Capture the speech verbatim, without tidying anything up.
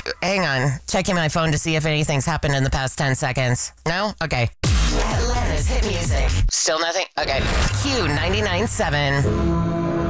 hang on. Checking my phone to see if anything's happened in the past ten seconds. No? Okay. Atlanta's hit music. Still nothing? Okay. Q ninety-nine point seven.